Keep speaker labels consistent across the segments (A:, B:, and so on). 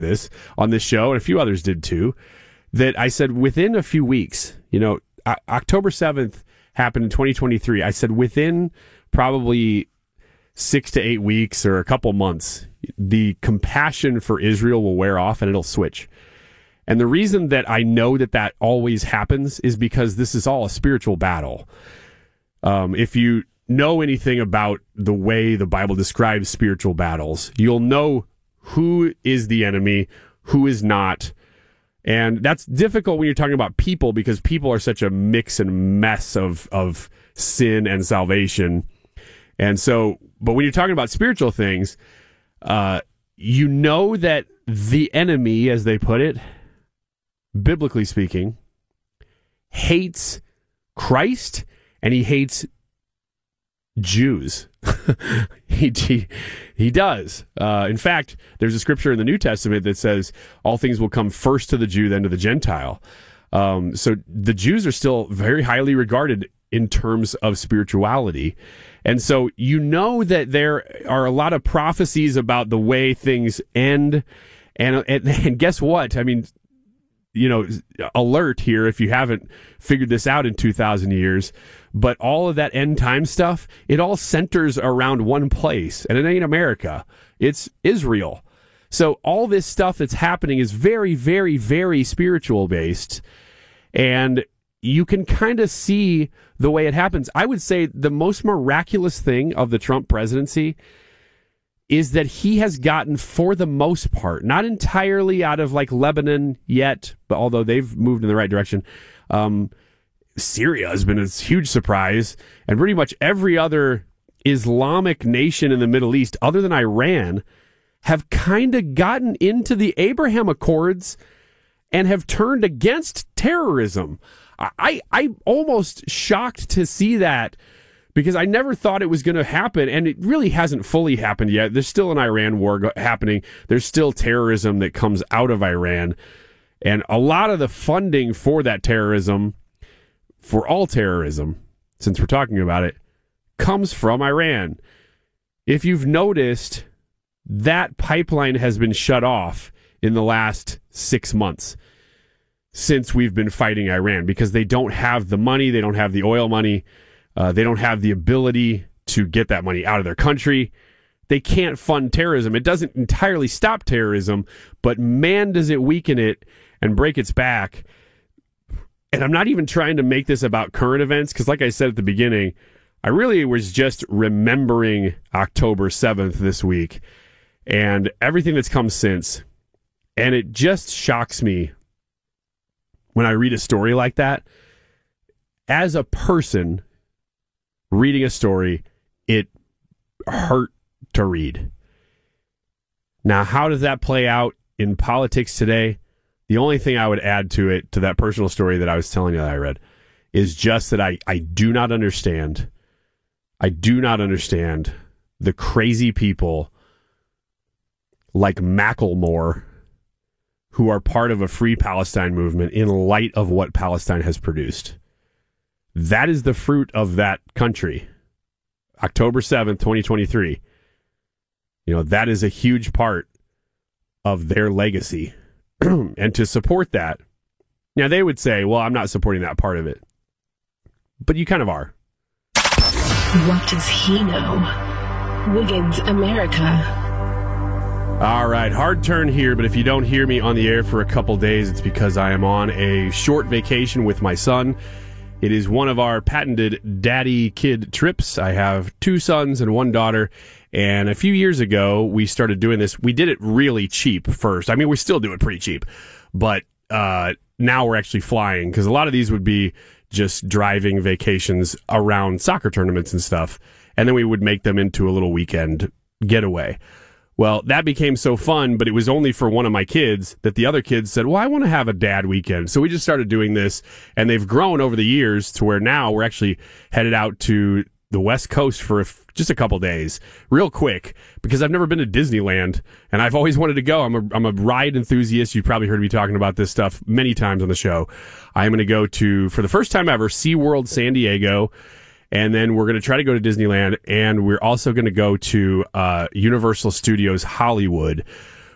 A: this on this show, and a few others did too, that I said within a few weeks, October 7th happened in 2023. I said within probably 6 to 8 weeks or a couple months, the compassion for Israel will wear off and it'll switch. And the reason that I know that always happens is because this is all a spiritual battle. If you know anything about the way the Bible describes spiritual battles, you'll know who is the enemy, who is not. And that's difficult when you're talking about people, because people are such a mix and mess of sin and salvation. And so, but when you're talking about spiritual things, you know that the enemy, as they put it, biblically speaking, hates Christ and he hates Jews. He does. In fact, there's a scripture in the New Testament that says all things will come first to the Jew, then to the Gentile. So the Jews are still very highly regarded in terms of spirituality. And so you know that there are a lot of prophecies about the way things end. And guess what? I mean, alert here if you haven't figured this out in 2,000 years. But all of that end time stuff, it all centers around one place. And it ain't America. It's Israel. So all this stuff that's happening is very, very, very spiritual based. And you can kind of see the way it happens. I would say the most miraculous thing of the Trump presidency is that he has gotten, for the most part, not entirely out of like Lebanon yet, but although they've moved in the right direction, Syria has been a huge surprise, and pretty much every other Islamic nation in the Middle East, other than Iran, have kind of gotten into the Abraham Accords and have turned against terrorism. I'm almost shocked to see that, because I never thought it was going to happen, and it really hasn't fully happened yet. There's still an Iran war happening. There's still terrorism that comes out of Iran, and a lot of the funding for that terrorism, for all terrorism, since we're talking about it, comes from Iran. If you've noticed, that pipeline has been shut off in the last 6 months since we've been fighting Iran, because they don't have the money, they don't have the oil money, they don't have the ability to get that money out of their country. They can't fund terrorism. It doesn't entirely stop terrorism, but man, does it weaken it and break its back. And I'm not even trying to make this about current events, because like I said at the beginning, I really was just remembering October 7th this week and everything that's come since. And it just shocks me when I read a story like that. As a person reading a story, it hurt to read. Now, how does that play out in politics today? The only thing I would add to that personal story that I was telling you that I read, is just that I do not understand. I do not understand the crazy people like Macklemore who are part of a Free Palestine movement in light of what Palestine has produced. That is the fruit of that country. October 7th, 2023. That is a huge part of their legacy. And to support that, now they would say, well, I'm not supporting that part of it. But you kind of are.
B: What does he know? Wiggins America.
A: All right, hard turn here, but if you don't hear me on the air for a couple days, it's because I am on a short vacation with my son. It is one of our patented daddy-kid trips. I have 2 sons and 1 daughter, and a few years ago, we started doing this. We did it really cheap first. I mean, we still do it pretty cheap, but now we're actually flying, because a lot of these would be just driving vacations around soccer tournaments and stuff, and then we would make them into a little weekend getaway. Well, that became so fun, but it was only for one of my kids, that the other kids said, well, I want to have a dad weekend. So we just started doing this, and they've grown over the years to where now we're actually headed out to the West Coast for just a couple days, real quick, because I've never been to Disneyland, and I've always wanted to go. I'm a ride enthusiast. You've probably heard me talking about this stuff many times on the show. I am going to go to, for the first time ever, SeaWorld San Diego, and then we're going to try to go to Disneyland, and we're also going to go to Universal Studios Hollywood,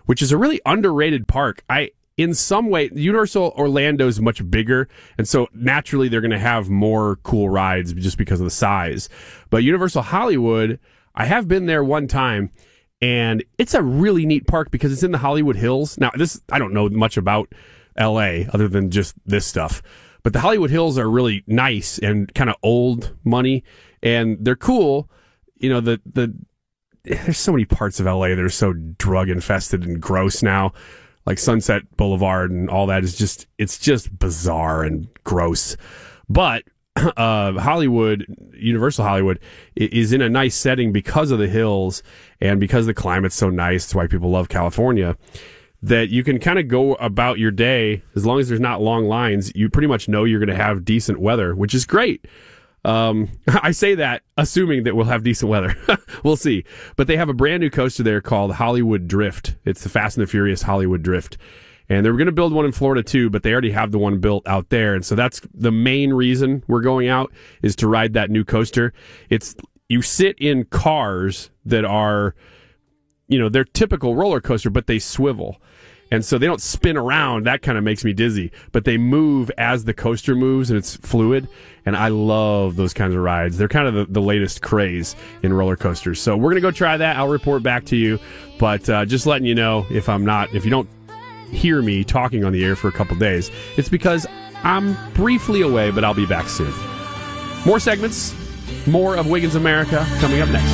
A: which is a really underrated park. In some way, Universal Orlando is much bigger, and so naturally they're going to have more cool rides just because of the size. But Universal Hollywood, I have been there one time, and it's a really neat park because it's in the Hollywood Hills. Now, I don't know much about L.A. other than just this stuff, but the Hollywood Hills are really nice and kind of old money, and they're cool. You know, there's so many parts of L.A. that are so drug infested and gross now. Like Sunset Boulevard and all that it's just bizarre and gross. But Hollywood, Universal Hollywood, is in a nice setting because of the hills and because the climate's so nice. That's why people love California. That you can kind of go about your day, as long as there's not long lines, you pretty much know you're going to have decent weather, which is great. I say that assuming that we'll have decent weather. We'll see. But they have a brand new coaster there called Hollywood Drift. It's the Fast and the Furious Hollywood Drift. And they were going to build one in Florida too, but they already have the one built out there. And so that's the main reason we're going out, is to ride that new coaster. You sit in cars that are, they're typical roller coaster, but they swivel. And so they don't spin around. That kind of makes me dizzy. But they move as the coaster moves, and it's fluid. And I love those kinds of rides. They're kind of the latest craze in roller coasters. So we're going to go try that. I'll report back to you. But just letting you know, if you don't hear me talking on the air for a couple days, it's because I'm briefly away, but I'll be back soon. More segments, more of Wiggins America coming up next.